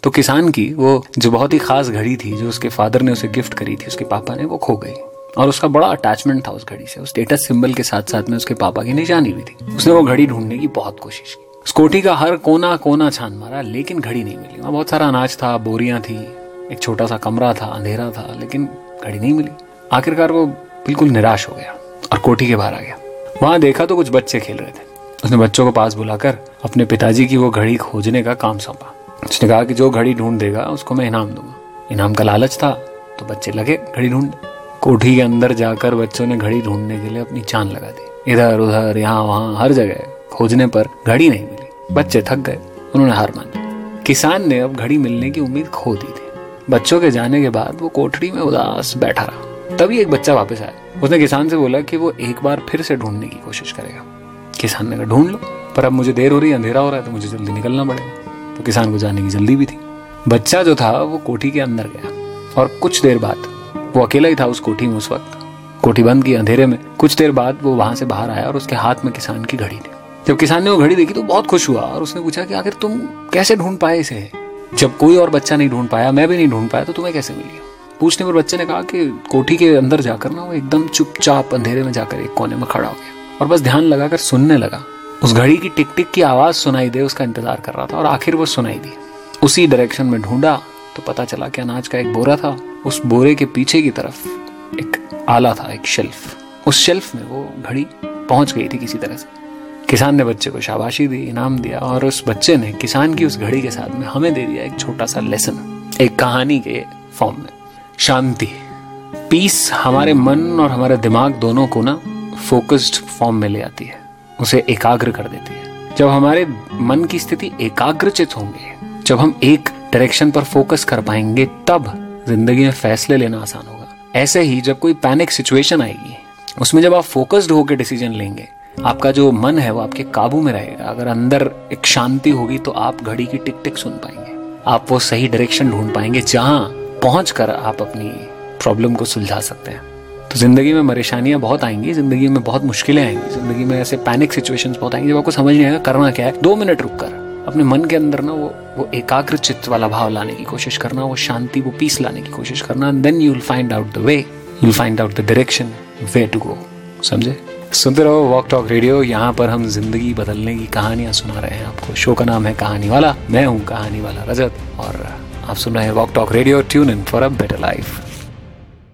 तो किसान की वो जो बहुत ही खास घड़ी थी, जो उसके फादर ने उसे गिफ्ट करी थी उसके पापा ने, वो खो गई। और उसका बड़ा अटैचमेंट था उस घड़ी से। उस स्टेटस सिंबल के साथ साथ में उसके पापा की निशानी भी थी। उसने वो घड़ी ढूंढने की बहुत कोशिश की, उस कोठी का हर कोना कोना छान मारा, लेकिन घड़ी नहीं मिली। वहाँ बहुत सारा अनाज था, बोरियां थी, एक छोटा सा कमरा था, अंधेरा था, लेकिन घड़ी नहीं मिली। आखिरकार वो बिल्कुल निराश हो गया और कोठी के बाहर आ गया। वहां देखा तो कुछ बच्चे खेल रहे थे। उसने बच्चों को पास बुलाकर अपने पिताजी की वो घड़ी खोजने का काम सौंपा। उसने कहा कि जो घड़ी ढूंढ देगा उसको मैं इनाम दूंगा। इनाम का लालच था तो बच्चे लगे घड़ी ढूंढने। कोठी के अंदर जाकर बच्चों ने घड़ी ढूंढने के लिए अपनी जान लगा दी। इधर उधर यहाँ वहां हर जगह खोजने पर घड़ी नहीं मिली। बच्चे थक गए, उन्होंने हार मान ली। किसान ने अब घड़ी मिलने की उम्मीद खो दी थी। बच्चों के जाने के बाद वो कोठरी में उदास बैठा रहा। तभी एक बच्चा वापस आया। उसने किसान से बोला कि वो एक बार फिर से ढूंढने की कोशिश करेगा। किसान ने कहा ढूंढ लो, पर अब मुझे देर हो रही है, अंधेरा हो रहा है, तो मुझे जल्दी निकलना पड़ेगा। तो किसान को जाने की जल्दी भी थी। बच्चा जो था वो कोठी के अंदर गया और कुछ देर बाद, वो अकेला ही था उस कोठी में उस वक्त, कोठी बंद की अंधेरे में, कुछ देर बाद वो वहां से बाहर आया और उसके हाथ में किसान की घड़ी थी। जब किसान ने वो घड़ी देखी तो बहुत खुश हुआ और उसने पूछा कि आखिर तुम कैसे ढूंढ पाए इसे? जब कोई और बच्चा नहीं ढूंढ पाया, मैं भी नहीं ढूंढ पाया, तो तुम्हें कैसे मिली? पूछने पर बच्चे ने कहा कि कोठी के अंदर जाकर ना वो एकदम चुपचाप अंधेरे में जाकर एक कोने में खड़ा हो गया और बस ध्यान लगाकर सुनने लगा। उस घड़ी की टिक टिक की आवाज सुनाई दे, उसका इंतजार कर रहा था और आखिर वो सुनाई दी। उसी डायरेक्शन में ढूंढा तो पता चला कि अनाज का एक बोरा था। उस बोरे के पीछे की तरफ एक आला था, एक शेल्फ। उस शेल्फ में वो घड़ी पहुंच गई थी किसी तरह से। किसान ने बच्चे को शाबाशी दी, इनाम दिया और उस बच्चे ने किसान की उस घड़ी के साथ में हमें दे दिया एक छोटा सा लेसन, एक कहानी के फॉर्म में। शांति, पीस हमारे मन और हमारे दिमाग दोनों को ना फोकस्ड फॉर्म में ले आती है, उसे एकाग्र कर देती है। जब हमारे मन की स्थिति एकाग्रचित होंगे, जब हम एक डायरेक्शन पर फोकस कर पाएंगे, तब जिंदगी में फैसले लेना आसान होगा। ऐसे ही जब कोई पैनिक सिचुएशन आएगी, उसमें जब आप फोकस्ड होकर डिसीजन लेंगे, आपका जो मन है वो आपके काबू में रहेगा। अगर अंदर एक शांति होगी तो आप घड़ी की टिक टिक सुन पाएंगे, आप वो सही डायरेक्शन ढूंढ पाएंगे जहां पहुंचकर आप अपनी प्रॉब्लम को सुलझा सकते हैं। तो जिंदगी में परेशानियां बहुत आएंगी, जिंदगी में बहुत मुश्किलें आएंगी, जिंदगी में ऐसे पैनिक सिचुएशंस बहुत आएंगे जब आपको समझ नहीं आएगा करना क्या है। 2 मिनट रुककर अपने मन के अंदर ना वो एकाग्र चित्त वाला भाव लाने की कोशिश करना, वो शांति, वो पीस लाने की कोशिश करना। Then you will find out the way, you will find out the direction way to go. समझे? सुनते रहो वॉक टॉक रेडियो। यहाँ पर हम जिंदगी बदलने की कहानियां सुना रहे हैं आपको। शो का नाम है कहानी वाला, मैं हूँ कहानी वाला रजत और आप सुन रहे हैं walk talk radio. Tune in for a better life.